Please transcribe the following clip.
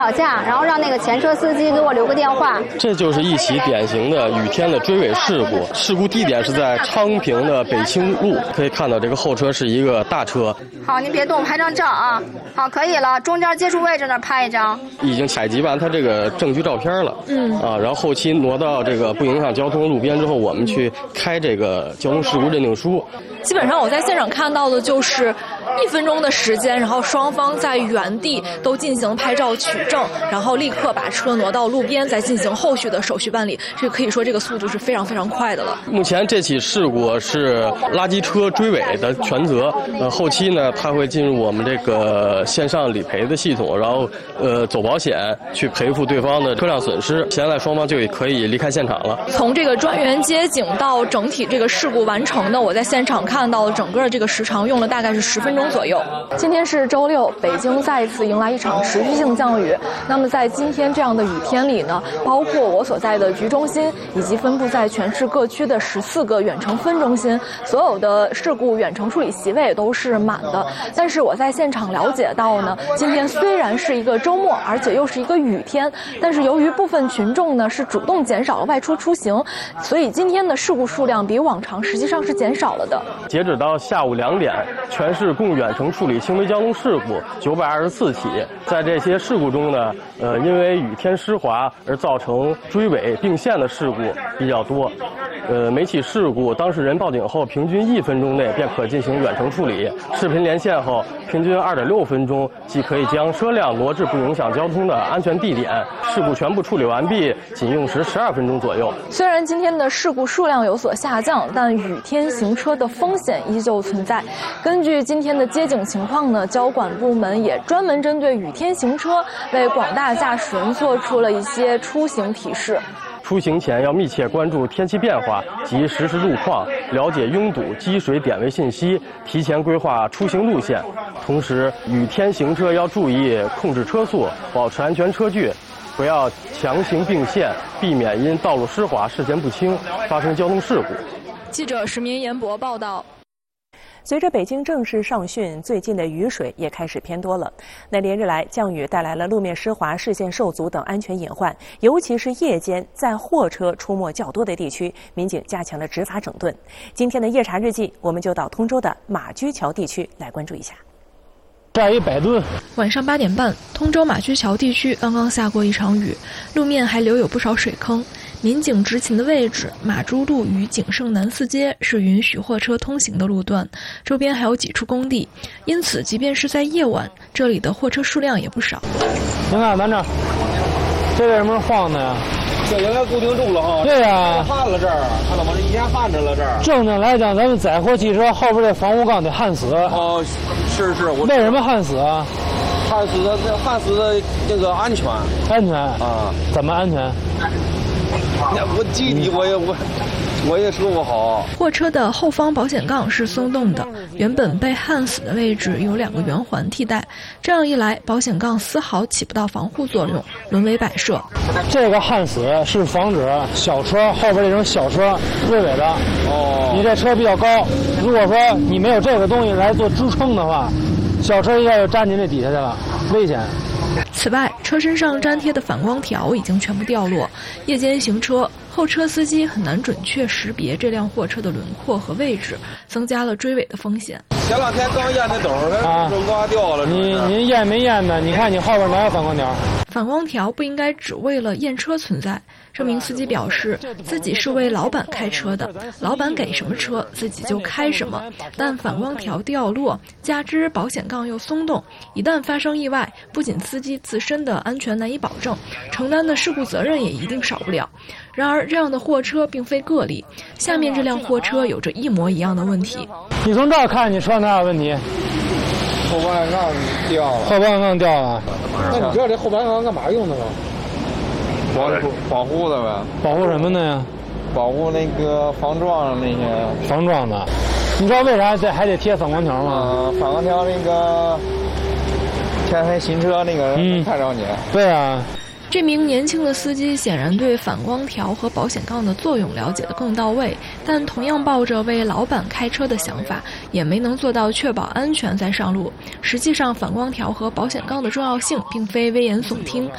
吵架，然后让那个前车司机给我留个电话。 这就是一起典型的雨天的追尾事故。事故地点是在昌平的北清路，可以看到这个后车是一个大车。 好，您别动，拍张照啊。好，可以了，中间接触位置那儿拍一张。 已经采集完他这个证据照片了。然后后期挪到这个不影响交通路边之后，我们去开这个交通事故认定书。 基本上我在现场看到的就是1分钟的时间，然后双方在原地都进行拍照取证，然后立刻把车挪到路边，再进行后续的手续办理。这可以说这个速度是非常非常快的了。 目前这起事故是垃圾车追尾的全责，后期呢它会进入我们这个线上理赔的系统，然后走保险去赔付对方的车辆损失。现在双方就可以离开现场了。 从这个专员接警到整体这个事故完成的，我在现场看到整个这个时长用了大概是10分钟左右。今天是周六，北京再一次迎来一场持续性降雨。那么在今天这样的雨天里呢，包括我所在的局中心以及分布在全市各区的14个远程分中心，所有的事故远程处理席位都是满的。但是我在现场了解到呢，今天虽然是一个周末，而且又是一个雨天，但是由于部分群众呢是主动减少了外出出行，所以今天的事故数量比往常实际上是减少了的。 截止到下午2点，全市共远程处理轻微交通事故924起。在这些事故中呢，因为雨天湿滑而造成追尾并线的事故比较多。每起事故当事人报警后，平均1分钟内便可进行远程处理。视频连线后，平均2.6分钟即可以将车辆挪至不影响交通的安全地点。事故全部处理完毕，仅用时12分钟左右。 虽然今天的事故数量有所下降，但雨天行车的风险依旧存在。根据今天的接警情况呢，交管部门也专门针对雨天行车，为广大驾驶人做出了一些出行提示。 出行前要密切关注天气变化及实时路况，了解拥堵、积水点位信息，提前规划出行路线。同时，雨天行车要注意控制车速，保持安全车距，不要强行并线，避免因道路湿滑、视线不清发生交通事故。 记者石明严博报道。 随着北京正式上汛，最近的雨水也开始偏多了。那连日来降雨带来了路面湿滑、视线受阻等安全隐患，尤其是夜间载货车出没较多的地区，民警加强了执法整顿。今天的夜查日记，我们就到通州的马驹桥地区来关注一下。 这一摆渡。 晚上8点半，通州马驹桥地区刚刚下过一场雨，路面还留有不少水坑。民警执勤的位置马珠路与景盛南四街是允许货车通行的路段，周边还有几处工地，因此即便是在夜晚，这里的货车数量也不少。 你看咱这为什么是晃的呀？ 这原来固定住了哈。 对呀， 焊了这儿，看到吗？这以前焊着了这儿。 正常来讲，咱们载货汽车后边这防护杠得焊死。 哦，是， 为什么焊死啊？ 焊死的这个安全。 安全啊？ 怎么安全？ 我具体我也说不好。 货车的后方保险杠是松动的，原本被焊死的位置有2个圆环替代，这样一来，保险杠丝毫起不到防护作用，沦为摆设。 这个焊死是防止小车后边这种小车追尾的。哦，你这车比较高，如果说你没有这个东西来做支撑的话，小车一下就粘进这底下去了，危险。 此外，车身上粘贴的反光条已经全部掉落，夜间行车，后车司机很难准确识别这辆货车的轮廓和位置，增加了追尾的风险。 前2天刚验那斗儿，它刮掉了。 您验没验呢？你看你后边哪有反光条？ 反光条不应该只为了验车存在。这名司机表示，自己是为老板开车的，老板给什么车自己就开什么。但反光条掉落，加之保险杠又松动，一旦发生意外，不仅司机自身的安全难以保证，承担的事故责任也一定少不了。然而，这样的货车并非个例，下面这辆货车有着一模一样的问题。 你从这儿看，你车哪有问题？ 后保险杠掉了。 后保险杠掉了。 那你知道这后保险杠干嘛用的吗？保护的呗。 保护什么的呀？ 保护那个防撞那些。 防撞的。你知道为啥这还得贴反光条吗？ 反光条那个天黑行车那个看着你。 对啊。 这名年轻的司机显然对反光条和保险杠的作用了解得更到位，但同样抱着为老板开车的想法，也没能做到确保安全再上路。实际上，反光条和保险杠的重要性并非危言耸听，